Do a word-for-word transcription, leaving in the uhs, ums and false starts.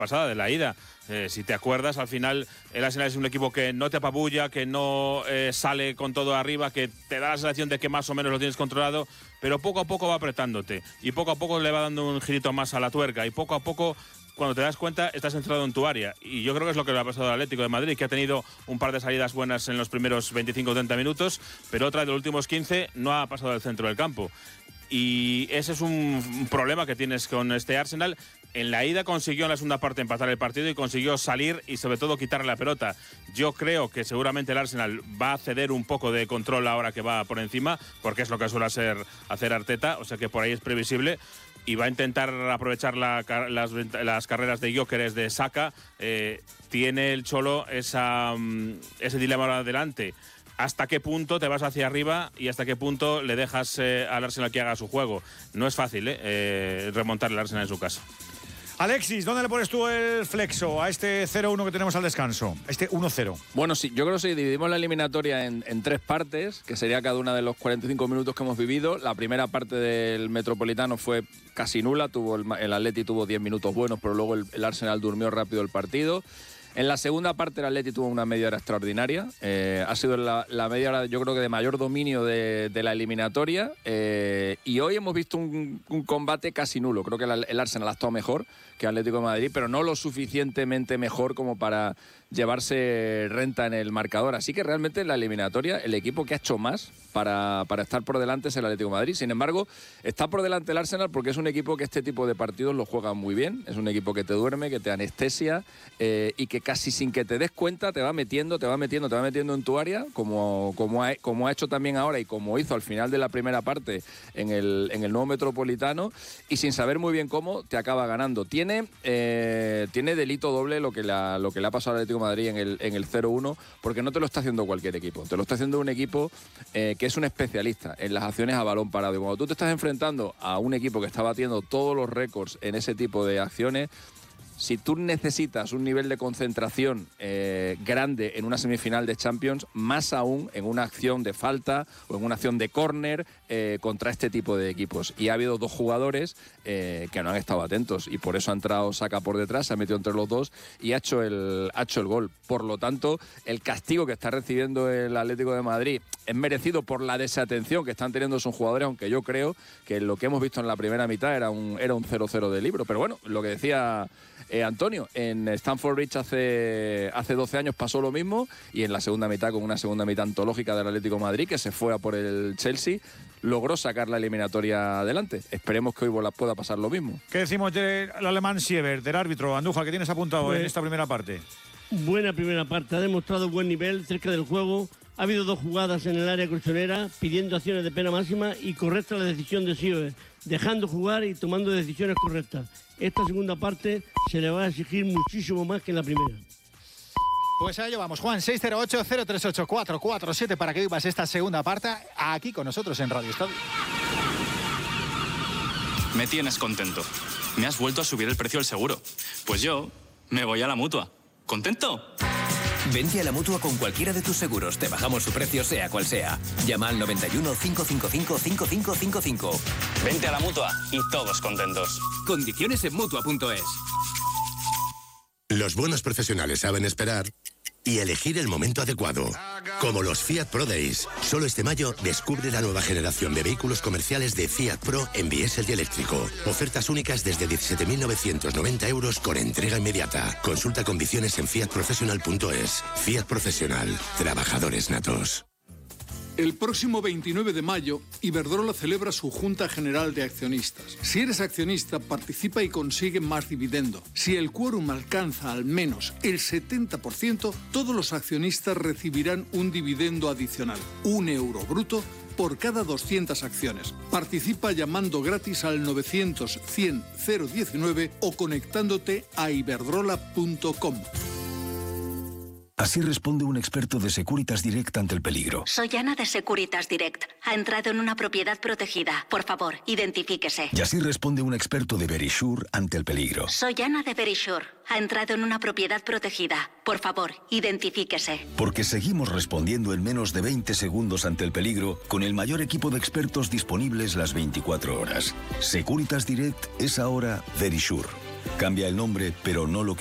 pasada, de la ida. Eh, si te acuerdas, al final el Arsenal es un equipo que no te apabulla, que no eh, sale con todo arriba, que te da la sensación de que más o menos lo tienes controlado, pero poco a poco va apretándote y poco a poco le va dando un girito más a la tuerca y poco a poco, cuando te das cuenta, estás entrado en tu área. Y yo creo que es lo que le ha pasado al Atlético de Madrid, que ha tenido un par de salidas buenas en los primeros veinticinco o treinta minutos, pero otra de los últimos quince no ha pasado del centro del campo. Y ese es un problema que tienes con este Arsenal. En la ida consiguió en la segunda parte empatar el partido y consiguió salir y sobre todo quitarle la pelota. Yo creo que seguramente el Arsenal va a ceder un poco de control ahora que va por encima, porque es lo que suele hacer, hacer Arteta, o sea que por ahí es previsible. Y va a intentar aprovechar la, las, las carreras de Gyökeres, de Saka. Eh, tiene el Cholo esa, ese dilema ahora adelante. ¿Hasta qué punto te vas hacia arriba y hasta qué punto le dejas eh, al Arsenal que haga su juego? No es fácil eh, eh, remontar el Arsenal en su casa. Alexis, ¿dónde le pones tú el flexo a este cero uno que tenemos al descanso? Este uno cero. Bueno, sí, yo creo que si dividimos la eliminatoria en, en tres partes, que sería cada una de los cuarenta y cinco minutos que hemos vivido. La primera parte del Metropolitano fue casi nula, tuvo el, el Atleti tuvo diez minutos buenos, pero luego el, el Arsenal durmió rápido el partido. En la segunda parte el Atleti tuvo una media hora extraordinaria. Eh, ha sido la, la media hora, yo creo que de mayor dominio de, de la eliminatoria. Eh, y hoy hemos visto un, un combate casi nulo. Creo que el, el Arsenal ha estado mejor que el Atlético de Madrid, pero no lo suficientemente mejor como para llevarse renta en el marcador. Así que realmente en la eliminatoria el equipo que ha hecho más para, para estar por delante es el Atlético de Madrid. Sin embargo, está por delante el Arsenal porque es un equipo que este tipo de partidos lo juega muy bien. Es un equipo que te duerme, que te anestesia eh, y que casi sin que te des cuenta te va metiendo, te va metiendo, te va metiendo en tu área, como, como, ha, como ha hecho también ahora y como hizo al final de la primera parte en el, en el nuevo Metropolitano, y sin saber muy bien cómo te acaba ganando. Tiene, eh, tiene delito doble lo que, la, lo que le ha pasado al Atlético de Madrid en el, en el cero uno, porque no te lo está haciendo cualquier equipo, te lo está haciendo un equipo eh, que es un especialista en las acciones a balón parado. Y cuando tú te estás enfrentando a un equipo que está batiendo todos los récords en ese tipo de acciones, si tú necesitas un nivel de concentración eh, grande en una semifinal de Champions, más aún en una acción de falta o en una acción de córner eh, contra este tipo de equipos. Y ha habido dos jugadores eh, que no han estado atentos y por eso ha entrado Saka por detrás, se ha metido entre los dos y ha hecho el, ha hecho el gol. Por lo tanto, el castigo que está recibiendo el Atlético de Madrid es merecido por la desatención que están teniendo sus jugadores, aunque yo creo que lo que hemos visto en la primera mitad era un era un cero cero de libro. Pero bueno, lo que decía Eh, Antonio, en Stamford Bridge hace, hace doce años pasó lo mismo, y en la segunda mitad, con una segunda mitad antológica del Atlético de Madrid, que se fue a por el Chelsea, logró sacar la eliminatoria adelante. Esperemos que hoy pueda pasar lo mismo. ¿Qué decimos del alemán Siebert, del árbitro? Andújar, ¿qué tienes apuntado pues, en esta primera parte? Buena primera parte, ha demostrado buen nivel cerca del juego. Ha habido dos jugadas en el área colchonera pidiendo acciones de pena máxima y correcta la decisión de Siebert, dejando jugar y tomando decisiones correctas. Esta segunda parte se le va a exigir muchísimo más que en la primera. Pues a ello vamos, Juan, seis cero ocho, cero tres ocho, cuatro cuatro siete para que vivas esta segunda parte aquí con nosotros en Radio Estadio. Me tienes contento. Me has vuelto a subir el precio del seguro. Pues yo me voy a la Mutua. ¿Contento? Vente a la Mutua con cualquiera de tus seguros. Te bajamos su precio sea cual sea. Llama al noventa y uno, cinco cinco cinco, cinco cinco cinco cinco. Vente a la Mutua y todos contentos. Condiciones en Mutua punto es. Los buenos profesionales saben esperar y elegir el momento adecuado. Como los Fiat Pro Days. Solo este mayo descubre la nueva generación de vehículos comerciales de Fiat Pro en diésel y eléctrico. Ofertas únicas desde diecisiete mil novecientos noventa euros con entrega inmediata. Consulta condiciones en fiat professional punto es. Fiat Profesional. Trabajadores natos. El próximo veintinueve de mayo, Iberdrola celebra su Junta General de Accionistas. Si eres accionista, participa y consigue más dividendo. Si el quórum alcanza al menos el setenta por ciento, todos los accionistas recibirán un dividendo adicional, un euro bruto, por cada doscientas acciones. Participa llamando gratis al novecientos, cien, cero diecinueve o conectándote a iberdrola punto com. Así responde un experto de Securitas Direct ante el peligro. Soy Ana de Securitas Direct. Ha entrado en una propiedad protegida. Por favor, identifíquese. Y así responde un experto de Verisure ante el peligro. Soy Ana de Verisure. Ha entrado en una propiedad protegida. Por favor, identifíquese. Porque seguimos respondiendo en menos de veinte segundos ante el peligro con el mayor equipo de expertos disponibles las veinticuatro horas. Securitas Direct es ahora Verisure. Cambia el nombre, pero no lo